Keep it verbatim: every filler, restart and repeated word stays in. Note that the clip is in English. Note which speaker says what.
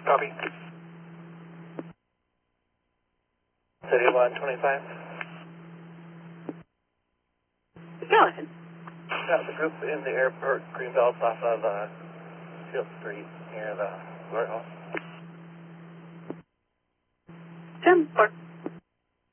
Speaker 1: Copy. City one twenty-five.
Speaker 2: Go ahead.
Speaker 1: Yeah, the group in the airport, Greenbelt off of uh, Field Street near the warehouse.